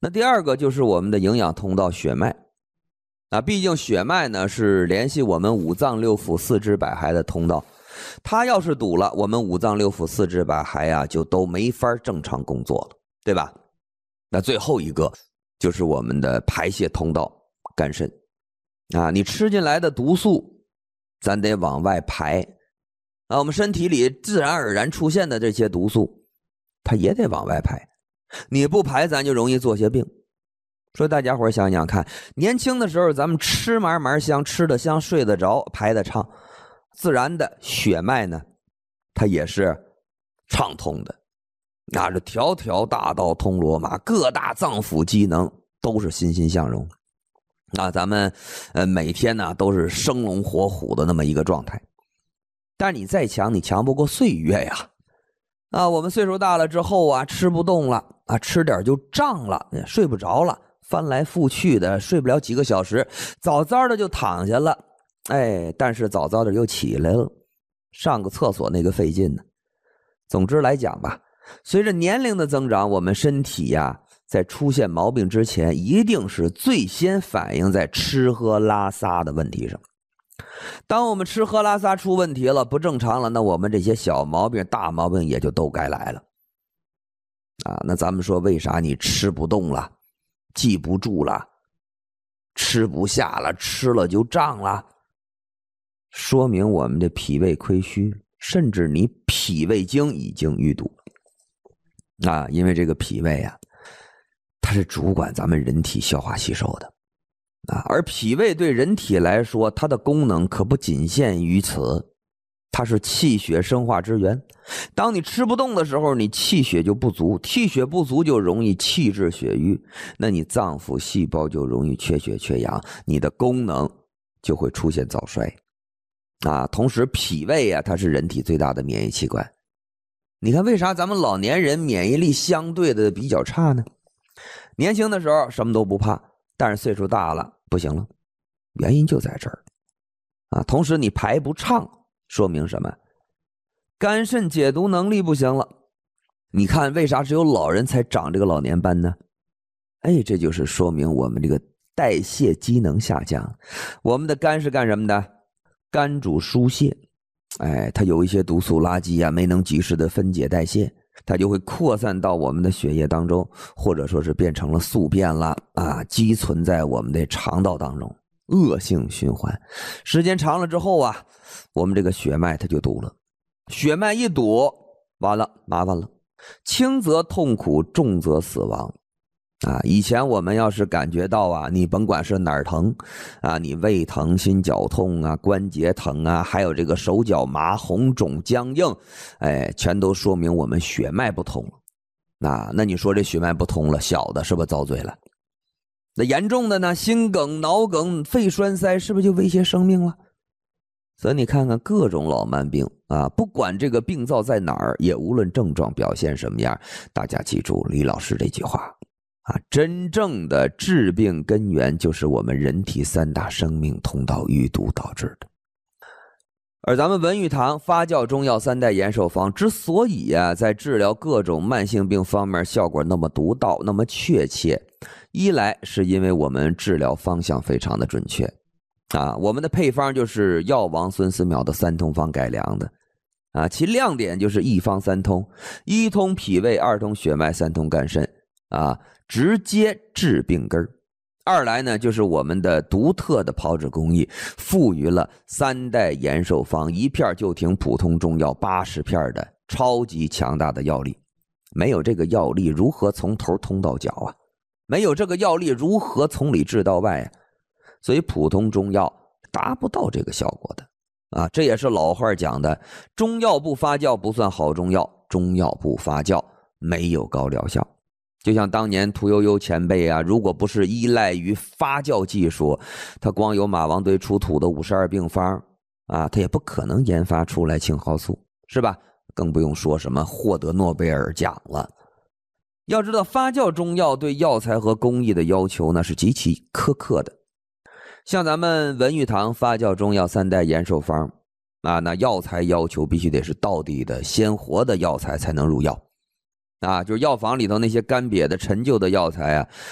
那第二个就是我们的营养通道血脉。毕竟血脉呢是联系我们五脏六腑四肢百骸的通道，它要是堵了，我们五脏六腑四肢百骸啊就都没法正常工作了，对吧？那最后一个就是我们的排泄通道肝肾你吃进来的毒素咱得往外排我们身体里自然而然出现的这些毒素它也得往外排，你不排咱就容易做些病。所以大家伙想想看，年轻的时候咱们吃嘛嘛香，吃得香，睡得着，排得畅，自然的血脉呢它也是畅通的，这条条大道通罗马，各大脏腑机能都是欣欣向荣。咱们每天呢都是生龙活虎的那么一个状态。但你再强，你强不过岁月呀。我们岁数大了之后吃不动了吃点就胀了，睡不着了，翻来覆去的睡不了几个小时，早早的就躺下了，但是早早的又起来了，上个厕所那个费劲呢。总之来讲吧，随着年龄的增长，我们身体在出现毛病之前，一定是最先反映在吃喝拉撒的问题上。当我们吃喝拉撒出问题了，不正常了，那我们这些小毛病大毛病也就都该来了那咱们说为啥你吃不动了，记不住了，吃不下了，吃了就胀了，说明我们的脾胃亏虚，甚至你脾胃经已经淤堵因为这个脾胃它是主管咱们人体消化吸收的而脾胃对人体来说，它的功能可不仅限于此，它是气血生化之源。当你吃不动的时候，你气血就不足，气血不足就容易气滞血瘀，那你脏腑细胞就容易缺血缺氧，你的功能就会出现早衰同时脾胃它是人体最大的免疫器官。你看为啥咱们老年人免疫力相对的比较差呢？年轻的时候什么都不怕，但是岁数大了不行了，原因就在这儿同时你排不畅，说明什么？肝肾解毒能力不行了。你看为啥只有老人才长这个老年斑呢？这就是说明我们这个代谢机能下降。我们的肝是干什么的？肝主疏泄，它有一些毒素垃圾没能及时的分解代谢，它就会扩散到我们的血液当中，或者说是变成了宿便了积存在我们的肠道当中，恶性循环。时间长了之后我们这个血脉它就堵了，血脉一堵完了麻烦了，轻则痛苦，重则死亡以前我们要是感觉到你甭管是哪儿疼你胃疼、心绞痛关节疼还有这个手脚麻、红肿僵硬全都说明我们血脉不通了那你说这血脉不通了，小的是不是遭罪了？那严重的呢，心梗、脑梗、肺栓塞，是不是就威胁生命了？所以你看看各种老慢病不管这个病灶在哪儿，也无论症状表现什么样，大家记住李老师这句话真正的治病根源就是我们人体三大生命通道淤堵导致的。而咱们文玉堂发酵中药三代延寿方之所以在治疗各种慢性病方面效果那么独到，那么确切，一来是因为我们治疗方向非常的准确我们的配方就是药王孙思邈的三通方改良的其亮点就是一方三通，一通脾胃，二通血脉，三通肝肾直接治病根。二来呢，就是我们的独特的炮制工艺赋予了三代延寿方一片就停普通中药80片的超级强大的药力。没有这个药力，如何从头通到脚没有这个药力，如何从里治到外所以普通中药达不到这个效果的这也是老话讲的，中药不发酵不算好中药，中药不发酵没有高疗效。就像当年屠呦呦前辈如果不是依赖于发酵技术，他光有马王堆出土的52病方他也不可能研发出来青蒿素，是吧？更不用说什么获得诺贝尔奖了。要知道发酵中药对药材和工艺的要求那是极其苛刻的。像咱们文玉堂发酵中药三代延寿方那药材要求必须得是道地的鲜活的药材才能入药就是药房里头那些干瘪的陈旧的药材